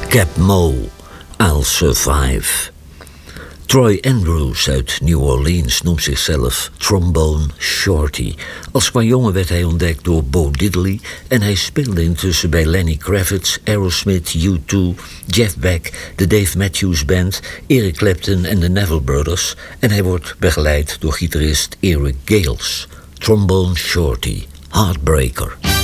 Cap Mo, I'll Survive. Troy Andrews uit New Orleans noemt zichzelf Trombone Shorty. Als qua jongen werd hij ontdekt door Bo Diddley en hij speelde intussen bij Lenny Kravitz, Aerosmith, U2, Jeff Beck, de Dave Matthews Band, Eric Clapton en de Neville Brothers en hij wordt begeleid door gitarist Eric Gales. Trombone Shorty, Heartbreaker.